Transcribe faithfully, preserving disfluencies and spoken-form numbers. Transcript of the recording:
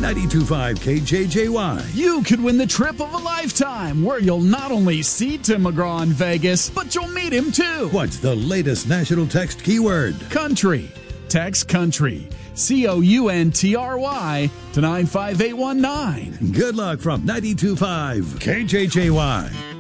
ninety-two point five K J J Y. You could win the trip of a lifetime, where you'll not only see Tim McGraw in Vegas, but you'll meet him too. What's the latest national text keyword? Country. Text country. C O U N T R Y to nine five eight one nine. Good luck from ninety-two point five K J J Y.